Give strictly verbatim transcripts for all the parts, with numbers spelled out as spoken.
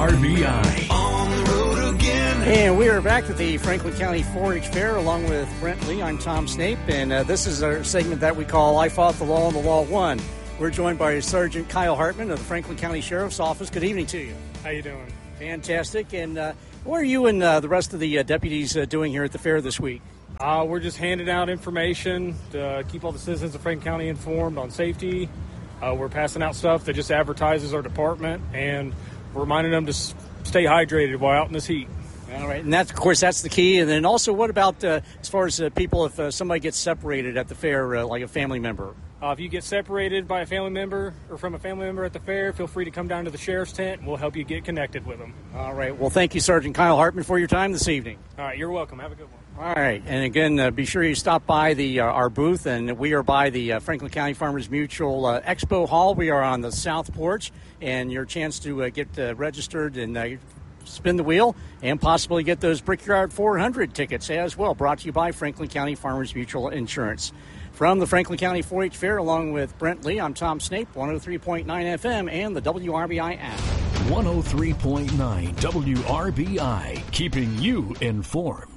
R B I. On the road again. And we are back at the Franklin County four H Fair along with Brent Lee. I'm Tom Snape, and uh, this is our segment that we call I Fought the Law and the Law Won. We're joined by Sergeant Kyle Hartman of the Franklin County Sheriff's Office. Good evening to you. How you doing? Fantastic. And uh, what are you and uh, the rest of the uh, deputies uh, doing here at the fair this week? Uh, we're just handing out information to keep all the citizens of Franklin County informed on safety. Uh, we're passing out stuff that just advertises our department, and we're reminding them to s- stay hydrated while out in this heat. All right, and that's, of course, that's the key. And then also, what about uh, as far as uh, people, if uh, somebody gets separated at the fair, uh, like a family member? Uh, if you get separated by a family member or from a family member at the fair, feel free to come down to the sheriff's tent, and we'll help you get connected with them. All right. Well, thank you, Sergeant Kyle Hartman, for your time this evening. All right, you're welcome. Have a good one. All right, and again, uh, be sure you stop by the uh, our booth, and we are by the uh, Franklin County Farmers Mutual uh, Expo Hall. We are on the south porch, and your chance to uh, get uh, registered and uh, spin the wheel and possibly get those Brickyard four hundred tickets as well, brought to you by Franklin County Farmers Mutual Insurance. From the Franklin County four H Fair, along with Brent Lee, I'm Tom Snape, one oh three point nine F M and the W R B I app. one oh three point nine W R B I, keeping you informed.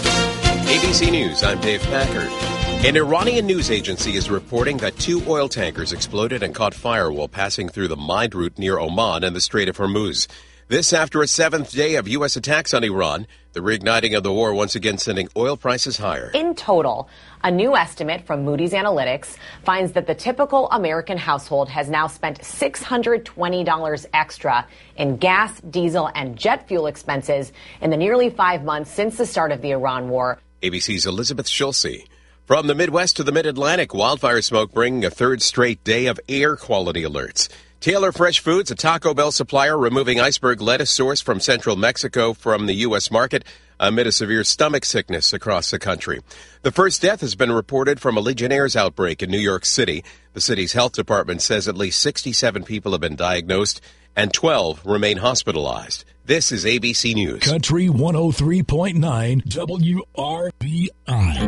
A B C News, I'm Dave Packard. An Iranian news agency is reporting that two oil tankers exploded and caught fire while passing through the Mind route near Oman and the Strait of Hormuz. This after a seventh day of U S attacks on Iran, the reigniting of the war once again sending oil prices higher. In total, a new estimate from Moody's Analytics finds that the typical American household has now spent six hundred twenty dollars extra in gas, diesel, and jet fuel expenses in the nearly five months since the start of the Iran war. A B C's Elizabeth Schulze. From the Midwest to the Mid-Atlantic, wildfire smoke bringing a third straight day of air quality alerts. Taylor Fresh Foods, a Taco Bell supplier, removing iceberg lettuce sourced from central Mexico from the U S market amid a severe stomach sickness across the country. The first death has been reported from a Legionnaire's outbreak in New York City. The city's health department says at least sixty-seven people have been diagnosed and twelve remain hospitalized. This is A B C News. Country one oh three point nine W R B I.